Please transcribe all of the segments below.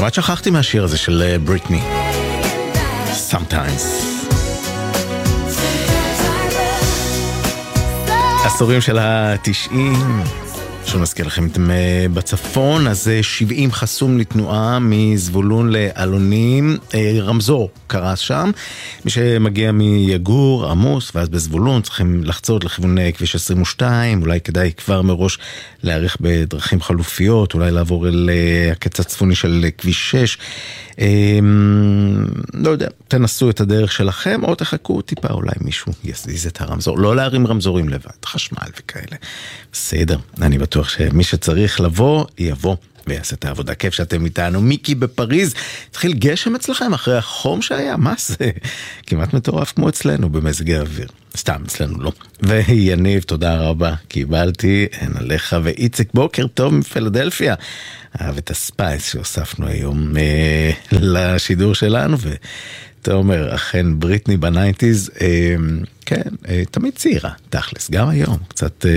כמעט שכחתי מהשיר הזה של בריטני. Sometimes. עשורים של ה-90. שנזכיר לכם, אתם בצפון, אז 70 חסום לתנועה מזבולון לאלונים, רמזור קרה שם, מי שמגיע מיגור, עמוס, ואז בזבולון צריכים לחצות לכיוון כביש 22, אולי כדאי כבר מראש להאריך בדרכים חלופיות, אולי לעבור אל הקץ הצפוני של כביש 6, לא יודע, תנסו את הדרך שלכם, או תחכו טיפה, אולי מישהו יזיז את הרמזור, לא להרים רמזורים לבד, חשמל וכאלה. בסדר, אני בטוח שמי שצריך לבוא, יבוא ויעשה את העבודה. כיף שאתם איתנו. מיקי בפריז, התחיל גשם אצלכם אחרי החום שהיה? מה זה? כמעט מטורף כמו אצלנו במזג האוויר. סתם, אצלנו לא. ויניב, תודה רבה. קיבלתי, אין עליך. ואיציק, בוקר טוב מפילדלפיה. אהב את הספייס שהוספנו היום לשידור שלנו, ותאמר, אכן בריטני בניינטיז, כן, תמיד צעירה, תכלס, גם היום, קצת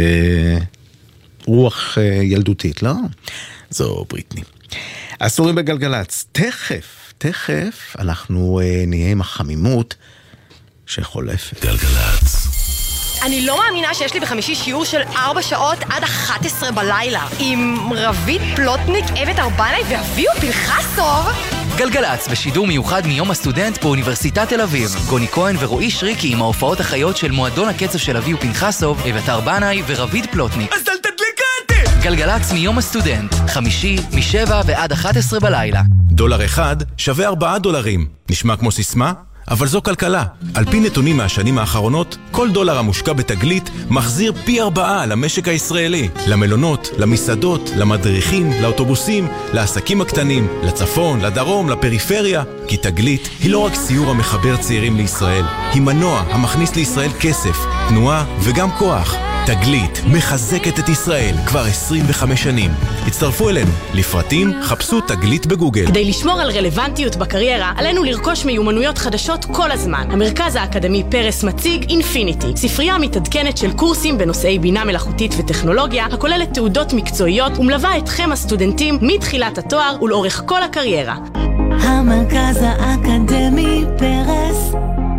רוח ילדותית, לא? זו בריטני. אסורים בגלגלץ, תכף אנחנו נהיה עם החמימות שחולפת. גלגלץ. אני לא מאמינה שיש לי בחמישי שיעור של 4 שעות עד 11 בלילה עם רבית פלוטניק, אבט ארבנאי ואביו פנחסוב. גלגלץ בשידור מיוחד מיום הסטודנט באוניברסיטת תל אביב. גוני כהן ורועי שריקי עם ההופעות החיות של מועדון הקצב של אביו פנחסוב, אבט ארבנאי ורבית פלוטניק. אז אל תדליקה אותי! גלגלץ מיום הסטודנט, חמישי מ-7 ועד 11 בלילה. דולר אחד שווה $4. נשמע כמו סיסמה? אבל זו כלכלה. על פי נתונים מהשנים האחרונות, כל דולר המושקע בתגלית מחזיר פי 4 למשק הישראלי. למלונות, למסעדות, למדריכים, לאוטובוסים, לעסקים הקטנים, לצפון, לדרום, לפריפריה. כי תגלית היא לא רק סיור המחבר צעירים לישראל, היא מנוע המכניס לישראל כסף, תנועה וגם כוח. תגלית מחזקת את ישראל כבר 25 שנים. הצטרפו אלינו. לפרטים חפשו תגלית בגוגל. כדי לשמור על רלוונטיות בקריירה, עלינו לרכוש מיומנויות חדשות כל הזמן. המרכז האקדמי פרס מציג אינפיניטי, ספרייה מתעדכנת של קורסים בנושאי בינה מלאכותית וטכנולוגיה, הכוללת תעודות מקצועיות ומלווה אתכם הסטודנטים מתחילת התואר ולאורך כל הקריירה. המרכז האקדמי פרס,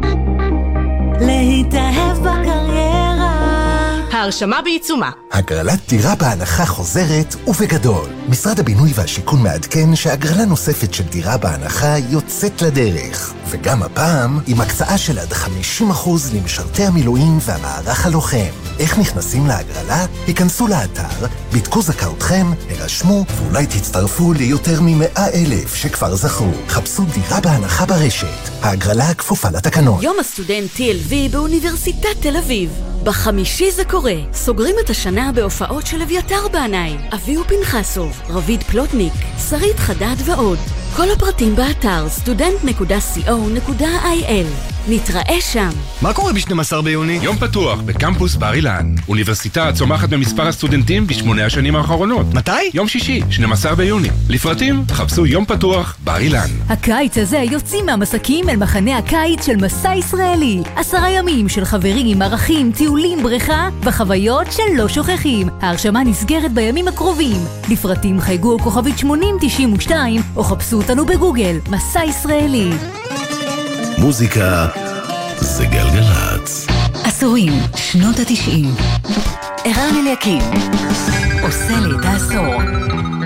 להתאהב בקריירה. ההרשמה בעיצומה. הגרלת דירה בהנחה חוזרת ובגדול. משרד הבינוי והשיכון מעדכן שהגרלה נוספת של דירה בהנחה יוצאת לדרך. וגם הפעם עם הקצאה של עד 50% למשרתי המילואים והמערך הלוחם. איך נכנסים להגרלה? היכנסו לאתר, בדקו זכאותכם, הרשמו ואולי תצטרפו ליותר מ100,000 שכבר זכו. חפשו דירה בהנחה ברשת. ההגרלה כפופה לתקנון. יום הסטודנט TLV באוניברסיטת תל אביב. בחמישי זה קורה. סוגרים את השנה בהופעות של אביתר בעיניים, אביו פנחסוב, רבית פלוטניק, שרית חדד ועוד. כל הפרטים באתר student.co.il. נתראה שם. מה קורה ב-12 ביוני? יום פתוח בקמפוס בר אילן. אוניברסיטה צומחת במספר הסטודנטים ב8 השנים האחרונות. מתי? יום שישי, 12 ביוני. לפרטים חפשו יום פתוח בר אילן. הקיץ הזה יוצאים מהמסקים אל מחנה הקיץ של מסע ישראלי. 10 ימים של חברים, ערכים, טיולים, בריכה וחוויות שלא שוכחים. ההרשמה נסגרת בימים הקרובים. לפרטים חייגו כוכבית 8092 או חפשו אותנו בגוגל. מסע ישראלי. מוזיקה זה גלגלץ. עשורים, שנות ה-90. ערן אליקים עושה לי את העשור.